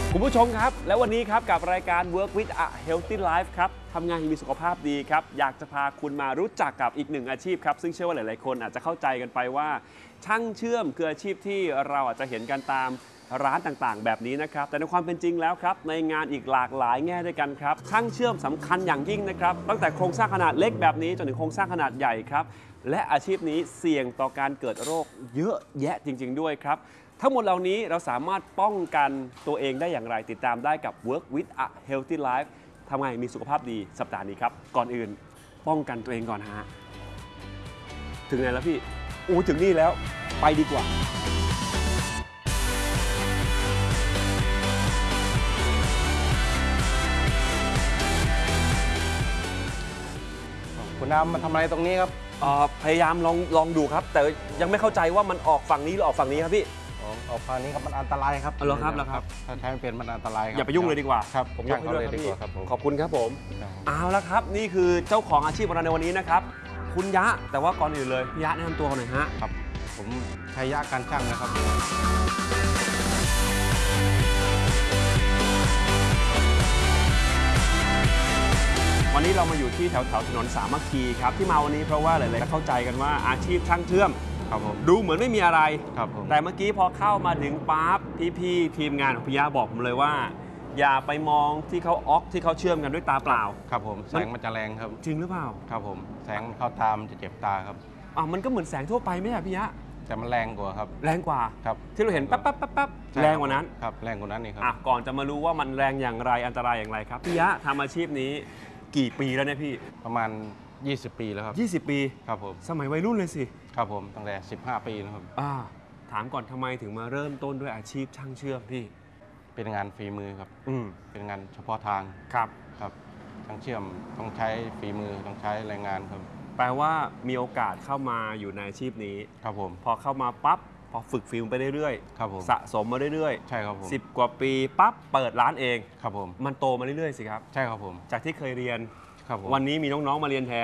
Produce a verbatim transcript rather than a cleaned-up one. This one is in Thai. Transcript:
คุณผู้ชมครับและวันนี้ครับกับรายการ Work with a Healthy Life ครับทำงานให้มีสุขภาพดีครับอยากจะพาคุณมารู้จักกับอีกหนึ่งอาชีพครับซึ่งเชื่อว่าหลายๆคนอาจจะเข้าใจกันไปว่าช่างเชื่อมคืออาชีพที่เราอาจจะเห็นกันตามร้านต่างๆแบบนี้นะครับแต่ในความเป็นจริงแล้วครับในงานอีกหลากหลายแง่ด้วยกันครับช่างเชื่อมสำคัญอย่างยิ่งนะครับตั้งแต่โครงสร้างขนาดเล็กแบบนี้จนถึงโครงสร้างขนาดใหญ่ครับและอาชีพนี้เสี่ยงต่อการเกิดโรคเยอะแยะจริงๆด้วยครับทั้งหมดเหล่านี้เราสามารถป้องกันตัวเองได้อย่างไรติดตามได้กับ Work with a Healthy Life ทำไงมีสุขภาพดีสัปดาห์นี้ครับก่อนอื่นป้องกันตัวเองก่อนฮะถึงไหนแล้วพี่อู้ถึงนี่แล้วไปดีกว่าคุณน้ำมาทำอะไรตรงนี้ครับพยายามลองลองดูครับแต่ยังไม่เข้าใจว่ามันออกฝั่งนี้หรือออกฝั่งนี้ครับพี่ออกฝั่งนี้ครับมันอันตรายครับเหรอครับเหรอครับถ้าใช้ไม่เป็นมันอันตรายครับอย่าไปยุ่งเลยดีกว่าครับผมยกให้เลยดีกว่าครับผมขอบคุณครับผมเอาละครับนี่คือเจ้าของอาชีพของเราในวันนี้นะครับคุณยะแต่ว่าก่อนอื่นเลยพี่ยะแนะนำตัวกันหน่อยฮะครับผมชัยยะการช่างนะครับวันนี้เรามาอยู่ที่แถวแถวถนนสามัคคีครับที่มาวันนี้เพราะว่าหลายๆเข้าใจกันว่าอาชีพช่างเชื่อมครับผมดูเหมือนไม่มีอะไรครับผมแต่เมื่อกี้พอเข้ามาถึงปั๊บพี่ๆทีมงานของพี่ยะบอกผมเลยว่าอย่าไปมองที่เขาออกที่เขาเชื่อมกันด้วยตาเปล่าครับผมแสงมันจะแรงครับจริงหรือเปล่าครับผมแสงเข้าตามจะเจ็บตาครับอ่ะมันก็เหมือนแสงทั่วไปไม่ใช่พี่ยะแต่มันแรงกว่าครับแรงกว่าครับที่เราเห็นปั๊บปั๊บปั๊บปั๊บแรงกว่านั้นครับแรงกว่านั้นนี่ครับอ่ะก่อนจะมารู้ว่ามันแรงอย่างไรอันตรายอย่างไรครับพี่ยะทำอาชีพนี้กี่ปีแล้วเนี่ยพี่ประมาณยี่สิบปีแล้วครับยี่สิบปีครับผมสมัยวัยรุ่นเลยสิครับผมตั้งแต่สิบห้าปีนะครับอ่าถามก่อนทำไมถึงมาเริ่มต้นด้วยอาชีพช่างเชื่อมพี่เป็นงานฝีมือครับอืมเป็นงานเฉพาะทางครับครับช่างเชื่อมต้องใช้ฝีมือต้องใช้แรงงานครับแปลว่ามีโอกาสเข้ามาอยู่ในอาชีพนี้ครับผมพอเข้ามาปั๊บพอฝึกฝีมือไปเรื่อยๆครับผมสะสมมาเรื่อยๆใช่ครับผมสิบกว่าปีปั๊บเปิดร้านเองครับผมมันโตมาเรื่อยๆสิครับใช่ครับผมจากที่เคยเรียนครับผมวันนี้มีน้องๆมาเรียนแทน